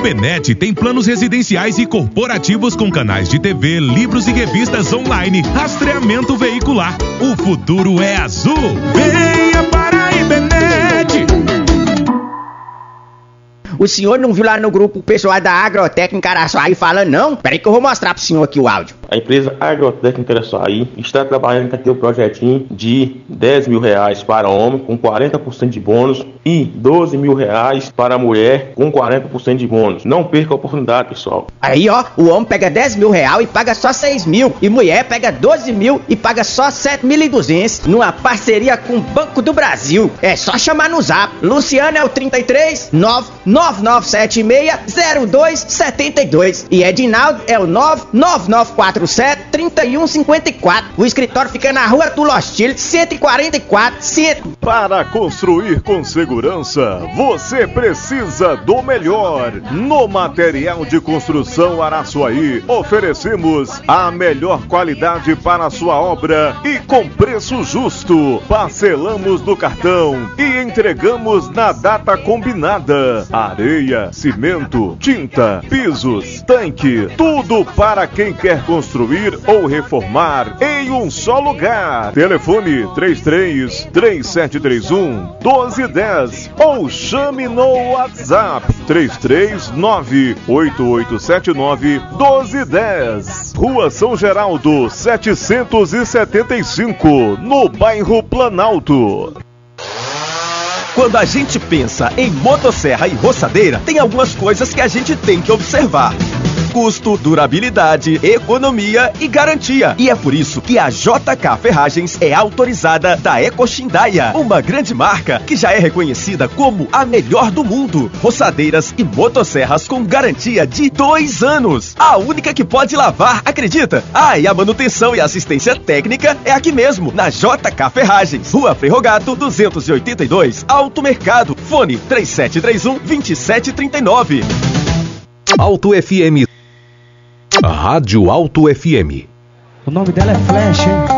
Ibenet tem planos residenciais e corporativos com canais de TV, livros e revistas online, rastreamento veicular. O futuro é azul. Venha para a Ibenet. O senhor não viu lá no grupo o pessoal da Agrotécnica Araçuaí falando, não? Peraí que eu vou mostrar pro senhor aqui o áudio. A empresa Agrotécnica Araçuaí está trabalhando com aquele projetinho de R$10 mil para homem com 40% de bônus e R$12 mil para a mulher com 40% de bônus. Não perca a oportunidade, pessoal. Aí, ó, o homem pega R$10 mil e paga só 6 mil. E mulher pega 12 mil e paga só 7.200. Numa parceria com o Banco do Brasil. É só chamar no zap. Luciano é o 33 999760272. E Edinaldo é o 99947-3154. O escritório fica na Rua do Lostil, 144, Centro. Para construir com segurança, você precisa do melhor. No Material de Construção Araçuaí, oferecemos a melhor qualidade para a sua obra e com preço justo. Parcelamos no cartão e entregamos na data combinada. Areia, cimento, tinta, pisos, tanque, tudo para quem quer construir ou reformar em um só lugar. Telefone 33-3731-1210 ou chame no WhatsApp 339-8879-1210. Rua São Geraldo 775, no bairro Planalto. Quando a gente pensa em motosserra e roçadeira, tem algumas coisas que a gente tem que observar: custo, durabilidade, economia e garantia. E é por isso que a JK Ferragens é autorizada da Ecochindaia, uma grande marca que já é reconhecida como a melhor do mundo. Roçadeiras e motosserras com garantia de 2 anos. A única que pode lavar, acredita? Ah, e a manutenção e assistência técnica é aqui mesmo, na JK Ferragens. Rua Ferrogato 282, Alto Mercado. Fone 3731-2739. Alto FM. Rádio Alto FM. O nome dela é Flash, hein?